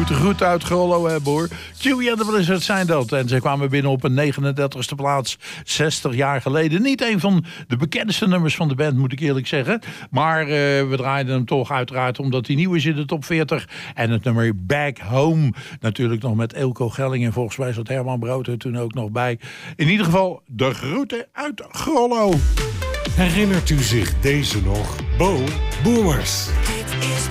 moet er goed uit Grollo hebben, hoor. Chewie and the Blizzard zijn dat. En ze kwamen binnen op een 39e plaats 60 jaar geleden. Niet een van de bekendste nummers van de band, moet ik eerlijk zeggen. Maar we draaiden hem toch uiteraard omdat hij nieuw is in de top 40. En het nummer Back Home. Natuurlijk nog met Eelco Gelling. En volgens mij zat Herman Brood er toen ook nog bij. In ieder geval de groeten uit Grollo. Herinnert u zich deze nog? Bo Boomers. Dit is